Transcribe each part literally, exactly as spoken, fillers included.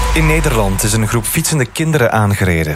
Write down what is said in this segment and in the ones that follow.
In Nederland is een groep fietsende kinderen aangereden.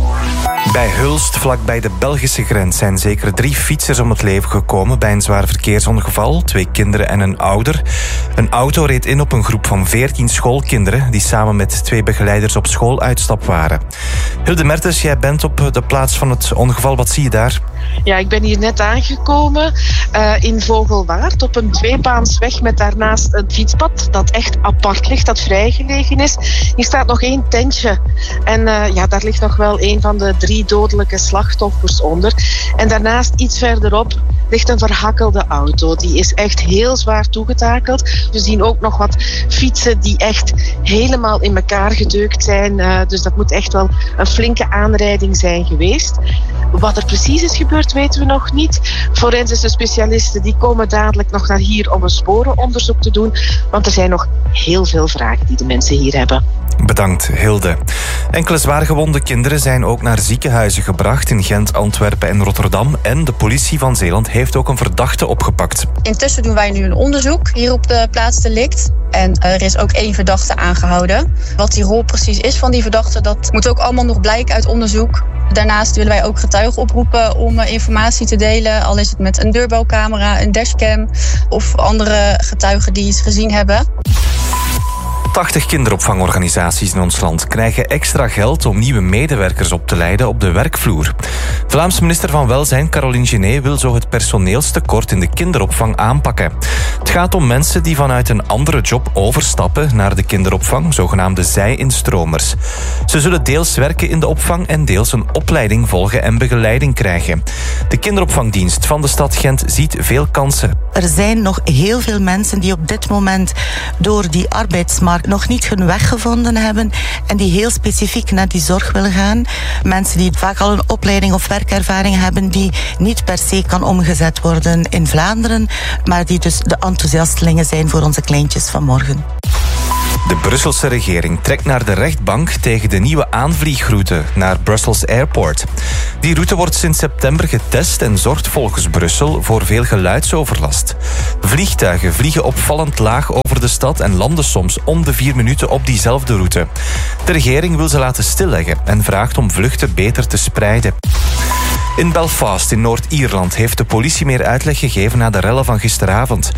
Bij Hulst, vlakbij de Belgische grens, zijn zeker drie fietsers om het leven gekomen bij een zwaar verkeersongeval. Twee kinderen en een ouder. Een auto reed in op een groep van veertien schoolkinderen die samen met twee begeleiders op schooluitstap waren. Hilde Mertens, jij bent op de plaats van het ongeval. Wat zie je daar? Ja, ik ben hier net aangekomen uh, in Vogelwaard op een tweebaansweg met daarnaast een fietspad dat echt apart ligt, dat vrijgelegen is. Hier staat nog één tentje en uh, ja, daar ligt nog wel een van de drie dodelijke slachtoffers onder. En daarnaast iets verderop ligt een verhakkelde auto. Die is echt heel zwaar toegetakeld. We zien ook nog wat fietsen die echt helemaal in elkaar gedeukt zijn. Uh, dus dat moet echt wel een flinke aanrijding zijn geweest. Wat er precies is gebeurd, weten we nog niet. Forensische specialisten die komen dadelijk nog naar hier om een sporenonderzoek te doen. Want er zijn nog heel veel vragen die de mensen hier hebben. Bedankt, Hilde. Enkele zwaargewonde kinderen zijn ook naar ziekenhuizen gebracht in Gent, Antwerpen en Rotterdam. En de politie van Zeeland heeft ook een verdachte opgepakt. Intussen doen wij nu een onderzoek hier op de plaats delict. En er is ook één verdachte aangehouden. Wat die rol precies is van die verdachte, dat moet ook allemaal nog blijken uit onderzoek. Daarnaast willen wij ook getuigen oproepen om informatie te delen. Al is het met een deurbelcamera, een dashcam of andere getuigen die iets gezien hebben. tachtig kinderopvangorganisaties in ons land krijgen extra geld om nieuwe medewerkers op te leiden op de werkvloer. Vlaams minister van Welzijn Caroline Genet wil zo het personeelstekort in de kinderopvang aanpakken. Het gaat om mensen die vanuit een andere job overstappen naar de kinderopvang, zogenaamde zij-instromers. Ze zullen deels werken in de opvang en deels een opleiding volgen en begeleiding krijgen. De kinderopvangdienst van de stad Gent ziet veel kansen. Er zijn nog heel veel mensen die op dit moment door die arbeidsmarkt nog niet hun weg gevonden hebben en die heel specifiek naar die zorg willen gaan. Mensen die vaak al een opleiding of werkervaring hebben die niet per se kan omgezet worden in Vlaanderen, maar die dus de enthousiastelingen zijn voor onze kleintjes van morgen. De Brusselse regering trekt naar de rechtbank tegen de nieuwe aanvliegroute naar Brussels Airport. Die route wordt sinds september getest en zorgt volgens Brussel voor veel geluidsoverlast. Vliegtuigen vliegen opvallend laag over de stad en landen soms om de vier minuten op diezelfde route. De regering wil ze laten stilleggen en vraagt om vluchten beter te spreiden. In Belfast in Noord-Ierland heeft de politie meer uitleg gegeven na de rellen van gisteravond.